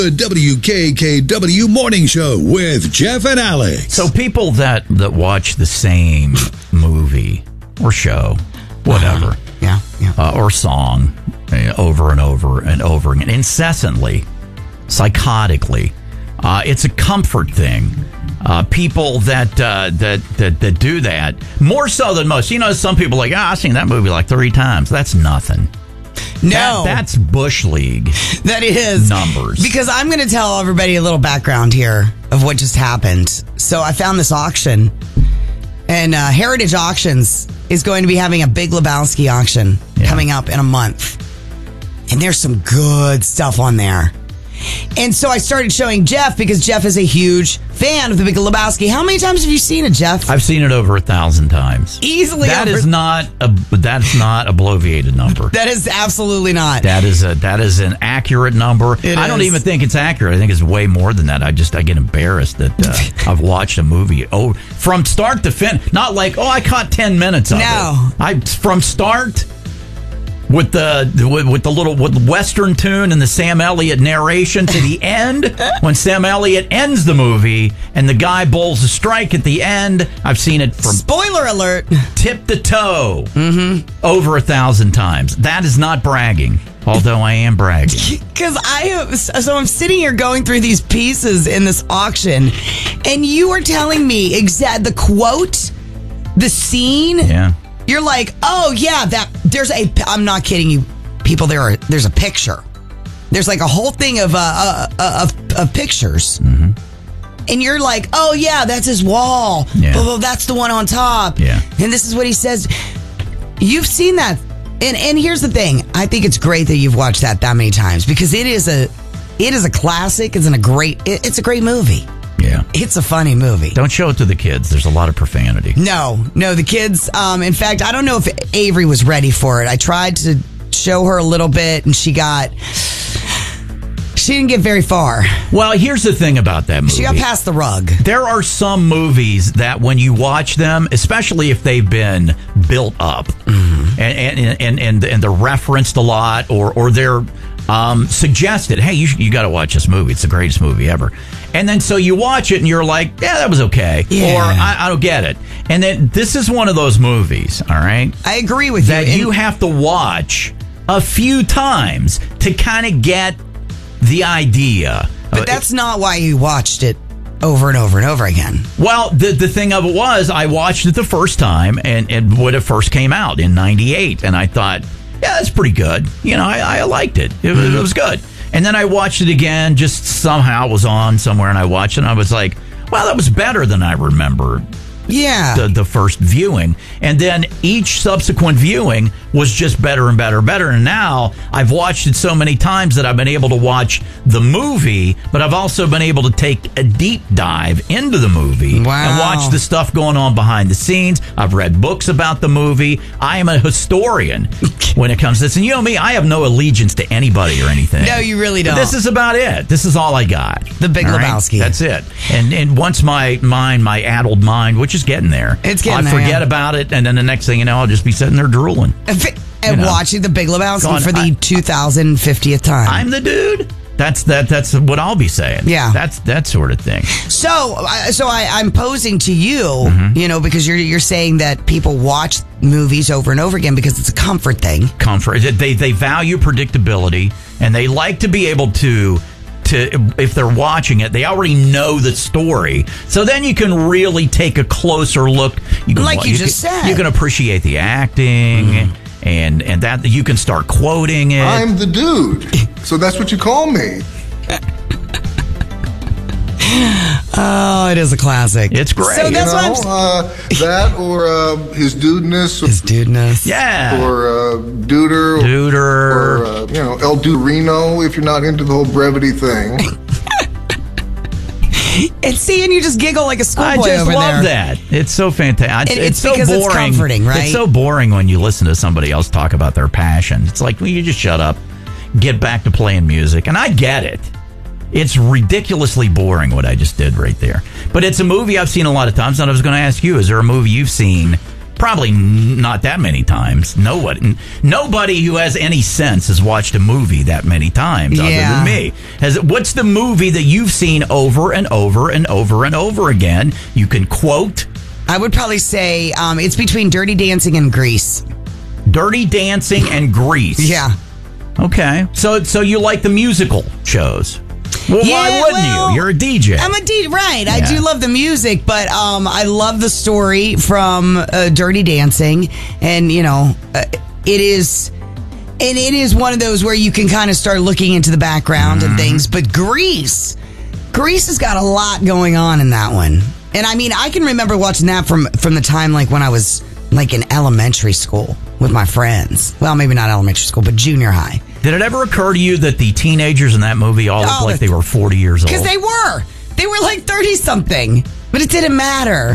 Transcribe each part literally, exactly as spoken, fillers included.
The W K K W Morning Show with Jeff and Alex. So people that, that watch the same movie or show, whatever, uh, yeah, yeah. Uh, or song uh, over and over and over again, incessantly, psychotically, uh, it's a comfort thing. Uh, people that, uh, that that that do that more so than most. You know, some people are like, ah, I've seen that movie like three times. That's nothing. No, that, that's Bush League. That is numbers. Because I'm going to tell everybody a little background here of what just happened. So I found this auction, and uh, Heritage Auctions is going to be having a Big Lebowski auction yeah. coming up in a month, and there's some good stuff on there. And so I started showing Jeff because Jeff is a huge fan of the Big Lebowski. How many times have you seen it, Jeff? I've seen it over a thousand times. Easily. That over- is not a that's not a bloviated number. That is absolutely not. That is a that is an accurate number. It I don't is. even think it's accurate. I think it's way more than that. I just I get embarrassed that uh, I've watched a movie oh from start to finish. Not like oh I caught ten minutes of no. it. I from start. With the with, with the little with the Western tune and the Sam Elliott narration to the end, when Sam Elliott ends the movie and the guy bowls a strike at the end, I've seen it from spoiler alert, tip to toe, mm-hmm. over a thousand times. That is not bragging, although I am bragging. Because I have, so I'm sitting here going through these pieces in this auction, and you are telling me exact the quote, the scene. Yeah. You're like, oh yeah, that there's a. I'm not kidding you, people. There are there's a picture. There's like a whole thing of uh, uh, uh of, of pictures, mm-hmm. and you're like, oh yeah, that's his wall. Yeah. Oh, that's the one on top. Yeah. And this is what he says. You've seen that, and and here's the thing. I think it's great that you've watched that that many times because it is a, it is a classic. It's a great. It, it's a great movie. Yeah. It's a funny movie. Don't show it to the kids. There's a lot of profanity. No, no, the kids, um, in fact, I don't know if Avery was ready for it. I tried to show her a little bit and she got, she didn't get very far. Well, here's the thing about that movie. She got past the rug. There are some movies that when you watch them, especially if they've been built up mm-hmm. and, and, and, and, and they're referenced a lot or, or they're um, suggested, hey, you, you got to watch this movie. It's the greatest movie ever. And then so you watch it and you're like, yeah, that was okay. Yeah. Or I, I don't get it. And then this is one of those movies, all right? I agree with that you. That you have to watch a few times to kind of get the idea. But that's not why you watched it over and over and over again. Well, the the thing of it was, I watched it the first time and, and when it first came out in ninety-eight. And I thought, yeah, that's pretty good. You know, I, I liked it. It, mm-hmm. it was good. And then I watched it again, just somehow it was on somewhere, and I watched it, and I was like, well, that was better than I remembered. Yeah. The, the first viewing. And then each subsequent viewing was just better and better and better. And now I've watched it so many times that I've been able to watch the movie, but I've also been able to take a deep dive into the movie wow. and watch the stuff going on behind the scenes. I've read books about the movie. I am a historian when it comes to this. And you know me, I have no allegiance to anybody or anything. No, you really don't. But this is about it. This is all I got. The Big all Lebowski. Right? That's it. And and once my mind, my addled mind, which is getting there, it's getting I there, forget yeah. about it, and then the next thing you know, I'll just be sitting there drooling. And, and you know. watching The Big Lebowski Going, for the I, two thousand fiftieth time. I'm the dude. That's that. That's what I'll be saying. Yeah, that's that sort of thing. So, so I, I'm posing to you, mm-hmm. you know, because you're you're saying that people watch movies over and over again because it's a comfort thing. Comfort. They they value predictability, and they like to be able to. To, if they're watching it, they already know the story. So then you can really take a closer look. You can, like you, you just can, said. You can appreciate the acting, mm. and and that you can start quoting it. I'm the dude. So that's what you call me. Oh, it is a classic. It's great. So that's you know, what I'm... uh, that or uh, his dudeness. His dudeness. Yeah. Or uh, duder. Duder. Or, uh, you know, El Duderino if you're not into the whole brevity thing. And see, and you just giggle like a schoolboy over there. I just love that. It's so fantastic. It, it's, it's so because boring. It's comforting, right? It's so boring when you listen to somebody else talk about their passion. It's like, well, you just shut up, get back to playing music. And I get it. It's ridiculously boring what I just did right there. But it's a movie I've seen a lot of times, and I was going to ask you, is there a movie you've seen Probably n- not that many times. Nobody, nobody who has any sense has watched a movie that many times, Yeah. other than me. Has what's the movie that you've seen over and over and over and over again? You can quote I would probably say um, it's between Dirty Dancing and Grease. Dirty Dancing and Grease. Yeah. Okay. So so you like the musical shows? Well, Yeah, why wouldn't well, you? You're a D J. I'm a D J, right. I Yeah. do love the music, but um, I love the story from uh, Dirty Dancing. And, you know, uh, it is... And it is one of those where you can kind of start looking into the background Mm-hmm. and things. But Grease, Grease has got a lot going on in that one. And I mean, I can remember watching that from, from the time like when I was like in elementary school with my friends. Well, maybe not elementary school, but junior high. Did it ever occur to you that the teenagers in that movie all looked Oh, like they were forty years old? Because they were. They were like thirty-something. But it didn't matter.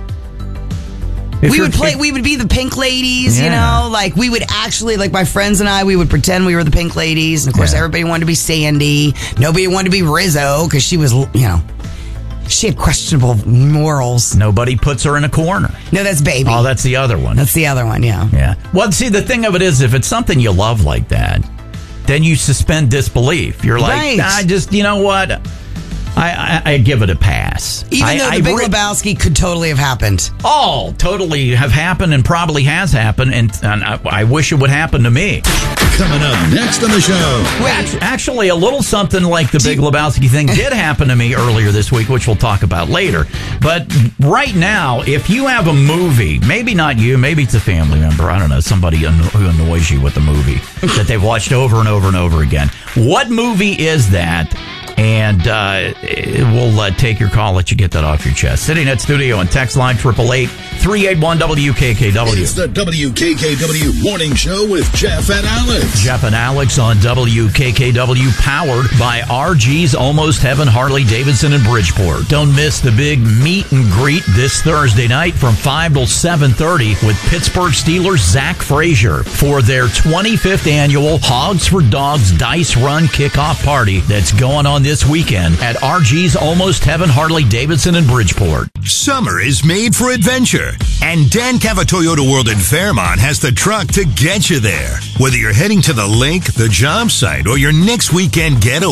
If we you're- would play. if- We would be the Pink Ladies, you Yeah. know. Like we would actually, like my friends and I, we would pretend we were the Pink Ladies, and of course, Yeah. everybody wanted to be Sandy. Nobody wanted to be Rizzo because she was, you know, she had questionable morals. Nobody puts her in a corner. No, that's Baby. Oh, that's the other one. That's the other one. Yeah. Yeah. Well, see, the thing of it is, if it's something you love like that, then you suspend disbelief. You're like, Right. I just, you know what? I, I, I give it a pass. Even I, though the I Big re- Lebowski could totally have happened. all totally have happened and probably has happened, and, and I, I wish it would happen to me. Coming up next on the show. Act- Actually, a little something like the Big Lebowski thing did happen to me earlier this week, which we'll talk about later. But right now, if you have a movie, maybe not you, maybe it's a family member, I don't know, somebody anno- who annoys you with the movie that they've watched over and over and over again. What movie is that? And uh, we'll uh, take your call, let you get that off your chest. Sitting at studio and text line eight eight eight, three eight one, W K K W. It's the W K K W Morning Show with Jeff and Alex. Jeff and Alex on W K K W, powered by R G's Almost Heaven Harley Davidson in Bridgeport. Don't miss the big meet and greet this Thursday night from five till seven thirty with Pittsburgh Steelers Zach Frazier for their twenty-fifth annual Hogs for Dogs Dice Run kickoff party that's going on this weekend at R G's Almost Heaven Harley Davidson in Bridgeport. Summer is made for adventure, and Dan Cava Toyota World in Fairmont has the truck to get you there. Whether you're heading to the lake, the job site, or your next weekend getaway.